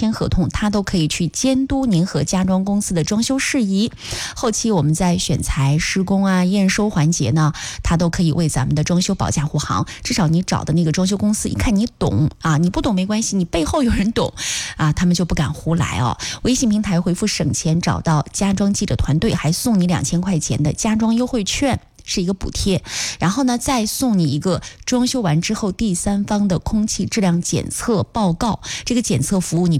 签合同，他都可以去监督您和家装公司的装修事宜。后期我们在选材、施工啊、验收环节呢，他都可以为咱们的装修保驾护航。至少你找的那个装修公司一看你懂啊，你不懂没关系，你背后有人懂啊，他们就不敢胡来哦。微信平台回复省钱找到家装记者团队，还送你2000块钱的家装优惠券，是一个补贴，然后呢再送你一个装修完之后第三方的空气质量检测报告。这个检测服务你